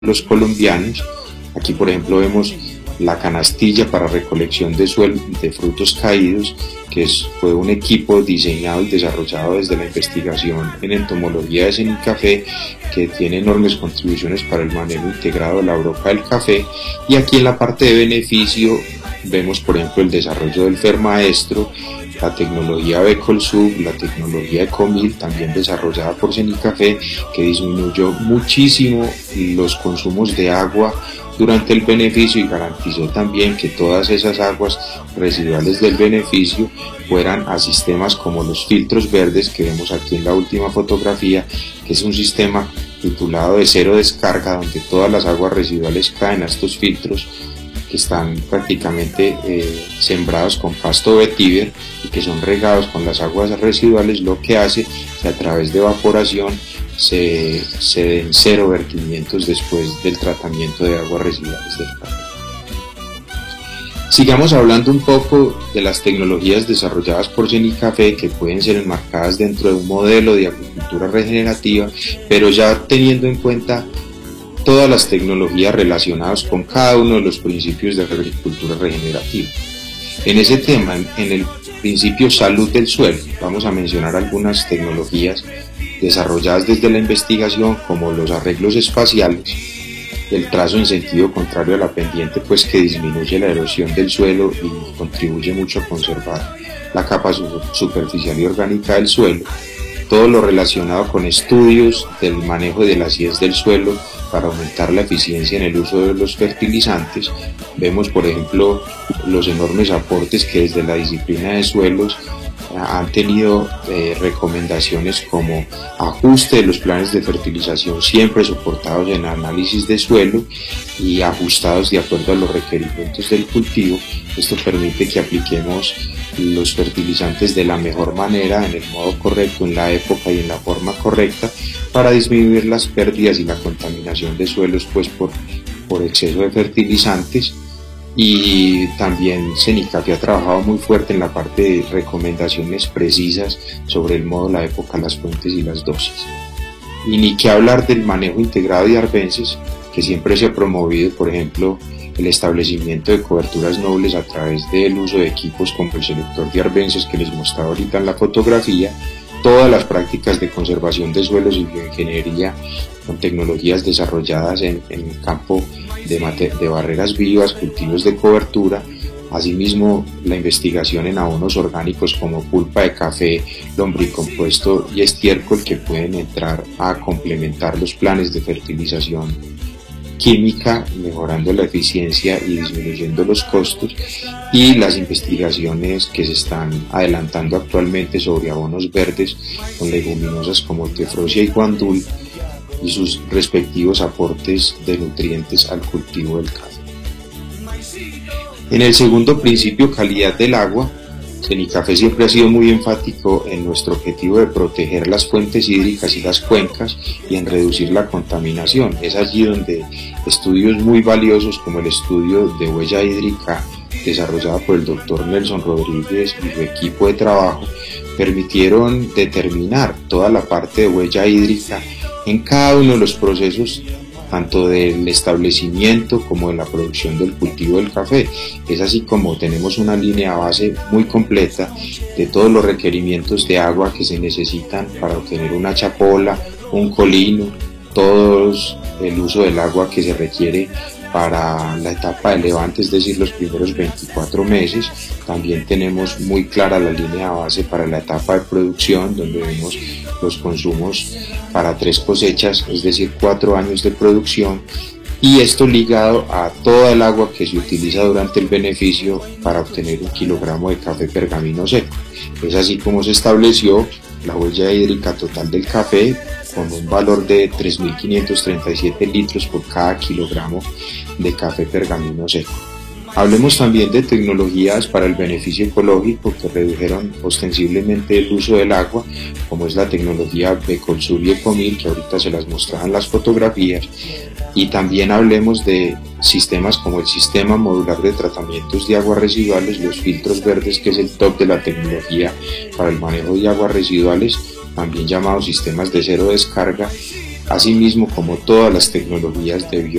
los colombianos. Aquí, por ejemplo, vemos la canastilla para recolección de frutos caídos, que fue un equipo diseñado y desarrollado desde la investigación en entomología de Senicafé, que tiene enormes contribuciones para el manejo integrado de la broca del café. Y aquí en la parte de beneficio vemos, por ejemplo, el desarrollo del Fermaestro, la tecnología Becolsub, la tecnología Ecomil, también desarrollada por Senicafé, que disminuyó muchísimo los consumos de agua durante el beneficio y garantizó también que todas esas aguas residuales del beneficio fueran a sistemas como los filtros verdes que vemos aquí en la última fotografía, que es un sistema titulado de cero descarga, donde todas las aguas residuales caen a estos filtros que están prácticamente sembrados con pasto vetiver y que son regados con las aguas residuales, lo que hace que a través de evaporación se den cero vertimientos después del tratamiento de aguas residuales del café. Sigamos hablando un poco de las tecnologías desarrolladas por Senicafé, que pueden ser enmarcadas dentro de un modelo de agricultura regenerativa, pero ya teniendo en cuenta todas las tecnologías relacionadas con cada uno de los principios de la agricultura regenerativa. En ese tema, en el principio salud del suelo, vamos a mencionar algunas tecnologías desarrolladas desde la investigación, como los arreglos espaciales, el trazo en sentido contrario a la pendiente, pues que disminuye la erosión del suelo y contribuye mucho a conservar la capa superficial y orgánica del suelo. Todo lo relacionado con estudios del manejo de la acidez del suelo para aumentar la eficiencia en el uso de los fertilizantes. Vemos, por ejemplo, los enormes aportes que desde la disciplina de suelos han tenido recomendaciones como ajuste de los planes de fertilización, siempre soportados en análisis de suelo y ajustados de acuerdo a los requerimientos del cultivo. Esto permite que apliquemos los fertilizantes de la mejor manera, en el modo correcto, en la época y en la forma correcta, para disminuir las pérdidas y la contaminación de suelos pues por exceso de fertilizantes. Y también Senicafé ha trabajado muy fuerte en la parte de recomendaciones precisas sobre el modo, la época, las fuentes y las dosis. Y ni que hablar del manejo integrado de arbences, que siempre se ha promovido, por ejemplo, el establecimiento de coberturas nobles a través del uso de equipos como el selector de arbences que les mostraba ahorita en la fotografía, todas las prácticas de conservación de suelos y bioingeniería con tecnologías desarrolladas en el campo de barreras vivas, cultivos de cobertura, asimismo la investigación en abonos orgánicos como pulpa de café, lombricompuesto y estiércol, que pueden entrar a complementar los planes de fertilización química, mejorando la eficiencia y disminuyendo los costos, y las investigaciones que se están adelantando actualmente sobre abonos verdes con leguminosas como tefrosia y guandul y sus respectivos aportes de nutrientes al cultivo del café. En el segundo principio, calidad del agua, Senicafé siempre ha sido muy enfático en nuestro objetivo de proteger las fuentes hídricas y las cuencas y en reducir la contaminación. Es allí donde estudios muy valiosos como el estudio de huella hídrica desarrollado por el doctor Nelson Rodríguez y su equipo de trabajo permitieron determinar toda la parte de huella hídrica en cada uno de los procesos, tanto del establecimiento como de la producción del cultivo del café. Es así como tenemos una línea base muy completa de todos los requerimientos de agua que se necesitan para obtener una chapola, un colino, todos el uso del agua que se requiere para la etapa de levante, es decir, los primeros 24 meses. También tenemos muy clara la línea base para la etapa de producción, donde vemos los consumos para 3 cosechas, es decir, 4 años de producción, y esto ligado a toda el agua que se utiliza durante el beneficio para obtener 1 kilogramo de café pergamino seco. Es así como se estableció la huella hídrica total del café, con un valor de 3.537 litros por cada kilogramo de café pergamino seco. Hablemos también de tecnologías para el beneficio ecológico que redujeron ostensiblemente el uso del agua, como es la tecnología Becolsub y Ecomil, que ahorita se las mostraban las fotografías. Y también hablemos de sistemas como el sistema modular de tratamientos de aguas residuales, los filtros verdes, que es el top de la tecnología para el manejo de aguas residuales, también llamados sistemas de cero descarga, asimismo como todas las tecnologías de